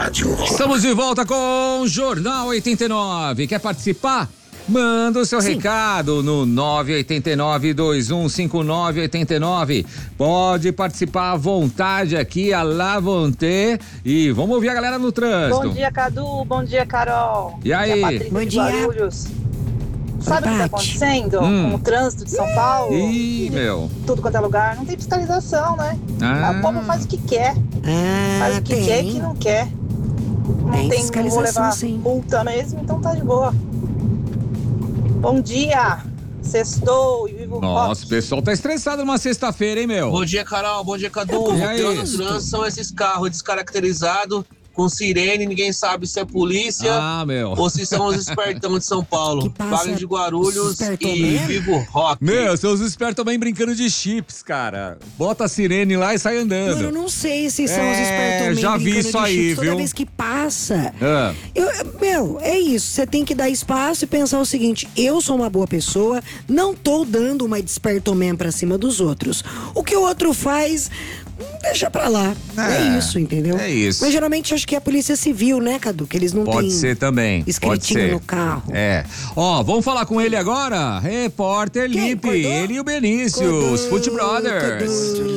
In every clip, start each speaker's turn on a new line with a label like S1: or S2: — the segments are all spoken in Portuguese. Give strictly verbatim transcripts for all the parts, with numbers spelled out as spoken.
S1: rádio.
S2: Estamos de volta com o Jornal oitenta e nove. Quer participar? Manda o seu Sim. recado no nove oito nove, dois um cinco nove oito nove. Pode participar à vontade aqui, a la vontade. E vamos ouvir a galera no trânsito.
S3: Bom dia, Cadu. Bom dia, Carol.
S2: E aí?
S3: Bom dia. Guarulhos. Sabe o que está acontecendo hum. com o trânsito de São Paulo?
S2: Ih, e meu.
S3: Tudo quanto é lugar. Não tem fiscalização, né?
S2: Ah.
S3: O povo faz o que quer.
S4: Ah,
S3: faz o que
S4: tem.
S3: quer e que não quer. Não
S4: tem,
S3: tem
S4: fiscalização,
S3: vou levar
S4: sim.
S3: multa mesmo, então tá de boa. Bom dia. Sextou e vivo
S2: Nossa,
S3: rock.
S2: o pessoal tá estressado numa sexta-feira, hein, meu?
S5: Bom dia, Carol. Bom dia, Cadu.
S2: E
S5: O
S2: aí?
S5: pior no trânsito são esses carros descaracterizados, com sirene, ninguém sabe se é polícia
S2: ah, meu.
S5: ou se são os espertão de São Paulo. Wagner de Guarulhos e Vivo Rock.
S2: Meu, são os espertos também brincando de chips, cara. Bota a sirene lá e sai andando.
S4: Mano, eu não sei se são
S2: é,
S4: os espertos
S2: já vi isso aí,
S4: chips,
S2: viu?
S4: Toda vez que passa.
S2: Ah.
S4: Eu, meu, é isso. Você tem que dar espaço e pensar o seguinte: eu sou uma boa pessoa, não tô dando uma de espertomem pra cima dos outros. O que o outro faz, deixa pra lá. É, é isso, entendeu?
S2: É isso.
S4: Mas geralmente acho que é a polícia civil, né, Cadu? Que eles não têm.
S2: Pode ser também.
S4: Escritinho
S2: Pode ser.
S4: no carro.
S2: É. Ó, vamos falar com ele agora? Repórter
S4: Quem?
S2: Lipe.
S4: Acordou?
S2: Ele e o Benícius. Foot Brothers.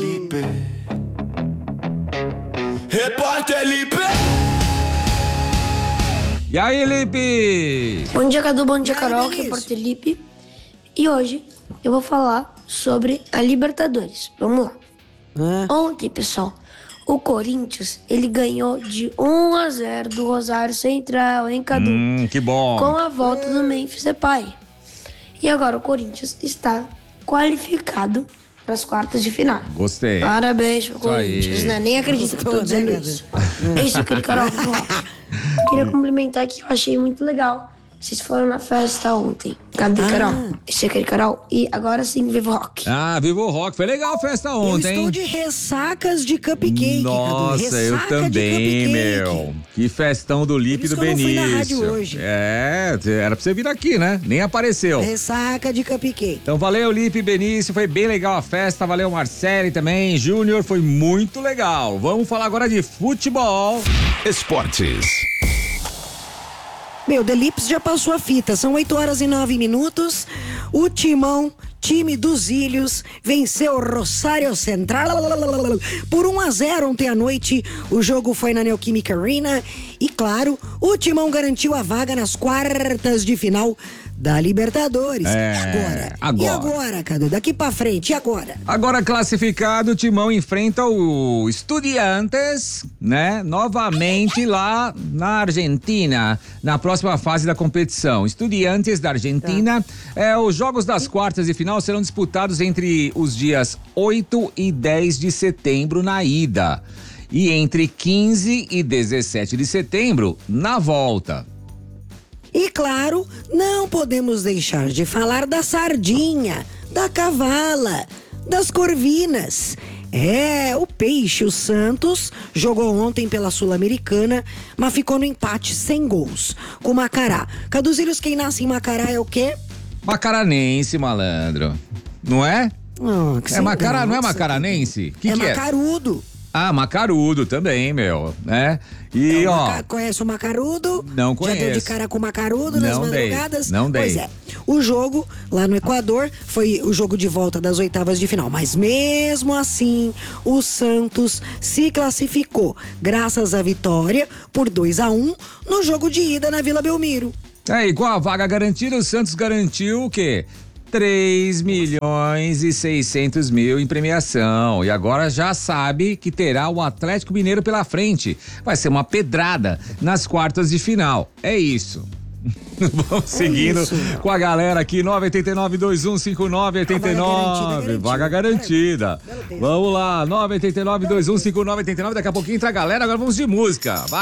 S1: Repórter Lipe.
S2: E aí, Lipe?
S6: Bom dia, Cadu. Bom dia,
S4: Ai,
S6: Carol.
S4: Benício.
S6: Aqui é o Repórter Lipe. E hoje eu vou falar sobre a Libertadores. Vamos lá.
S4: Ah.
S6: Ontem, pessoal, o Corinthians, ele ganhou de um a zero do Rosário Central, hein, Cadu?
S2: Hum, que bom.
S6: Com a volta do Memphis Depay. E agora o Corinthians está qualificado para as quartas de final.
S2: Gostei.
S6: Parabéns pro
S2: Isso aí.
S6: Corinthians, né? Nem acredito que eu tô
S4: Gostou, né,
S6: dizendo
S4: Cadu?
S6: isso. É isso, aquele Carol. Queria complementar que eu achei muito legal. Vocês foram na festa ontem. Cadê,
S4: Ah.
S6: Carol? Esse é aquele Carol. E agora sim, Vivo Rock.
S2: Ah, Vivo Rock. Foi legal a festa
S4: Eu
S2: ontem,
S4: estou
S2: hein?
S4: de ressacas de cupcake,
S2: Nossa,
S4: Cadu.
S2: eu
S4: Ressaca de
S2: também,
S4: cupcake.
S2: meu. Que festão do Lipe e
S4: Por
S2: do
S4: isso que eu não fui na
S2: Benício.
S4: rádio hoje.
S2: É, era pra você vir aqui, né? Nem apareceu.
S4: Ressaca de cupcake.
S2: Então valeu, Lipe e Benício, foi bem legal a festa, valeu Marcele também, Júnior, foi muito legal. Vamos falar agora de futebol.
S1: Esportes.
S4: Meu, The Lips já passou a fita, são oito horas e nove minutos. O Timão, time dos Ilhos, venceu o Rosário Central por um a zero ontem à noite. O jogo foi na Neoquímica Arena e, claro, o Timão garantiu a vaga nas quartas de final da Libertadores.
S2: É,
S4: e agora?
S2: agora.
S4: E agora, Cadu? Daqui pra frente, e agora?
S2: Agora classificado, o Timão enfrenta o Estudiantes, né? Novamente lá na Argentina, na próxima fase da competição. Estudiantes da Argentina. Tá. É, os jogos das quartas de final serão disputados entre os dias oito e dez de setembro na ida. E entre quinze e dezessete de setembro na volta.
S4: E claro, não podemos deixar de falar da sardinha, da cavala, das corvinas. É, o Peixe, o Santos, jogou ontem pela Sul-Americana, mas ficou no empate sem gols, com o Macará. Caduzilhos, quem nasce em Macará é o quê?
S2: Macaranense, malandro. Não é?
S4: Oh, que
S2: É
S4: sem
S2: Macará, não é
S4: graça.
S2: macaranense? Que
S4: é
S2: que é?
S4: Macarudo.
S2: Ah, Macarudo também, meu, né? E,
S4: É o
S2: ó...
S4: Maca... Conhece o Macarudo?
S2: Não
S4: Já
S2: conheço.
S4: deu de cara com o Macarudo nas
S2: Não dei,
S4: madrugadas?
S2: não dei.
S4: Pois é. O jogo lá no Equador foi o jogo de volta das oitavas de final. Mas mesmo assim, o Santos se classificou graças à vitória por dois a um no jogo de ida na Vila Belmiro.
S2: É, e com a vaga garantida, o Santos garantiu o quê? três milhões e seiscentos mil em premiação. E agora já sabe que terá o Atlético Mineiro pela frente. Vai ser uma pedrada nas quartas de final. É isso. Vamos seguindo
S4: isso,
S2: com a galera aqui, nove oito nove, dois um cinco nove oito nove. Vaga garantida. Vamos lá, nove oito nove, dois um cinco nove oito nove. Daqui a pouquinho entra a galera, agora vamos de música. Vai.